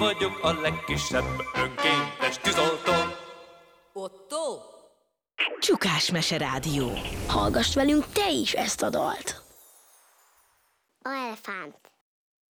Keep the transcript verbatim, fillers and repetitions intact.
Vagyok a legkisebb önkéntes tűzoltó. Otto? Csukás Mese Rádió. Hallgass velünk te is ezt a dalt. A elefánt.